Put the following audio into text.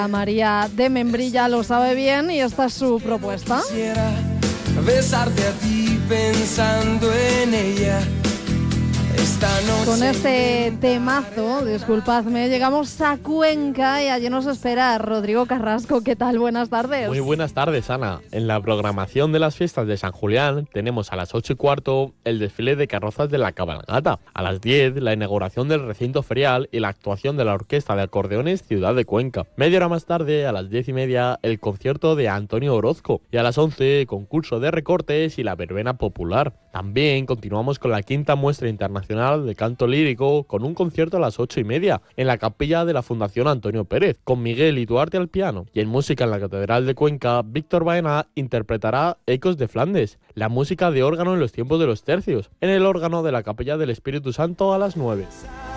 María de Membrilla lo sabe bien y esta es su propuesta. Quisiera besarte a ti pensando en ella. Con este temazo, disculpadme, llegamos a Cuenca y allí nos espera Rodrigo Carrasco. ¿Qué tal? Buenas tardes. Muy buenas tardes, Ana. En la programación de las fiestas de San Julián tenemos a las 8:15 el desfile de carrozas de la cabalgata, a las 10 la inauguración del recinto ferial y la actuación de la Orquesta de Acordeones Ciudad de Cuenca. Media hora más tarde, a las 10:30, el concierto de Antonio Orozco y a las 11 concurso de recortes y la verbena popular. También continuamos con la quinta muestra internacional de canto lírico con un concierto a las 8:30 en la capilla de la Fundación Antonio Pérez, con Miguel Ituarte al piano. Y en música en la Catedral de Cuenca, Víctor Baena interpretará Ecos de Flandes, la música de órgano en los tiempos de los tercios, en el órgano de la Capilla del Espíritu Santo a las 9.